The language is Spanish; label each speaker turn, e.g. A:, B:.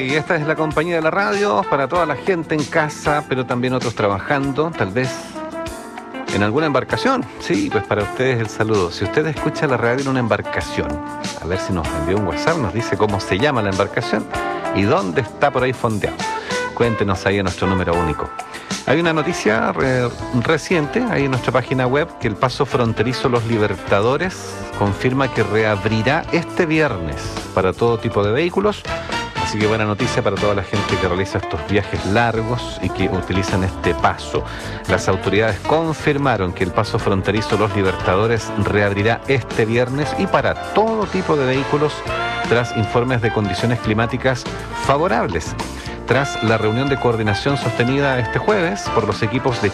A: y esta es la compañía de la radio para toda la gente en casa, pero también otros trabajando, tal vez en alguna embarcación. Sí, pues para ustedes el saludo. Si usted escucha la radio en una embarcación, a ver si nos envió un WhatsApp, nos dice cómo se llama la embarcación y dónde está por ahí fondeado. Cuéntenos ahí en nuestro número único. Hay una noticia reciente ahí en nuestra página web que el paso fronterizo Los Libertadores confirma que reabrirá este viernes para todo tipo de vehículos. Así que buena noticia para toda la gente que realiza estos viajes largos y que utilizan este paso. Las autoridades confirmaron que el paso fronterizo Los Libertadores reabrirá este viernes y para todo tipo de vehículos tras informes de condiciones climáticas favorables. Tras la reunión de coordinación sostenida este jueves por los equipos de